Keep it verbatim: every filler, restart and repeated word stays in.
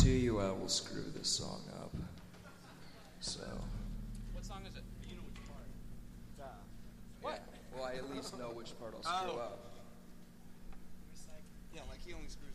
guarantee you I will screw this song up. So. What song is it? You know which part. Uh, What? Yeah. Well, I at least know which part I'll screw Oh. up. Yeah, like he only screwed